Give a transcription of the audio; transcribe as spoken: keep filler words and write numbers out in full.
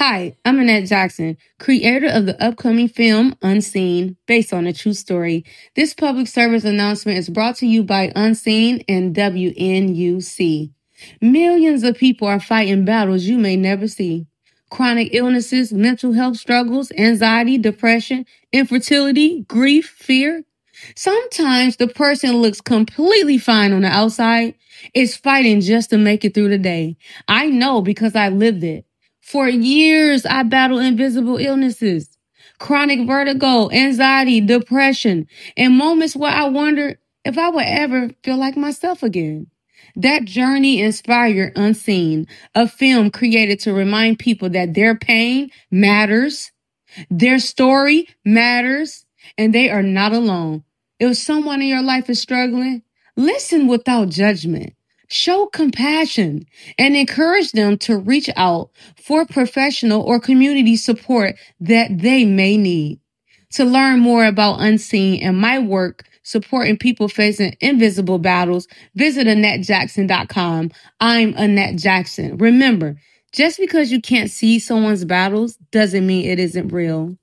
Hi, I'm Annette Jackson, creator of the upcoming film Unseen, based on a true story. This public service announcement is brought to you by Unseen and W N U C. Millions of people are fighting battles you may never see. Chronic illnesses, mental health struggles, anxiety, depression, infertility, grief, fear. Sometimes the person looks completely fine on the outside, is fighting just to make it through the day. I know because I lived it. For years, I battled invisible illnesses, chronic vertigo, anxiety, depression, and moments where I wondered if I would ever feel like myself again. That journey inspired Unseen, a film created to remind people that their pain matters, their story matters, and they are not alone. If someone in your life is struggling, listen without judgment. Show compassion and encourage them to reach out for professional or community support that they may need. To learn more about Unseen and my work supporting people facing invisible battles, visit Annette Jackson dot com. I'm Annette Jackson. Remember, just because you can't see someone's battles doesn't mean it isn't real.